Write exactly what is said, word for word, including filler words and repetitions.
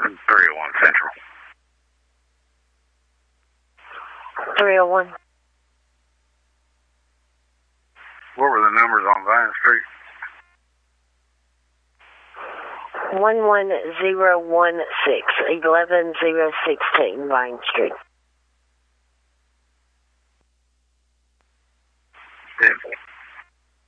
three oh one Central. three oh one. What were the numbers on Vine Street? one one zero one six, eleven zero sixteen Vine Street. It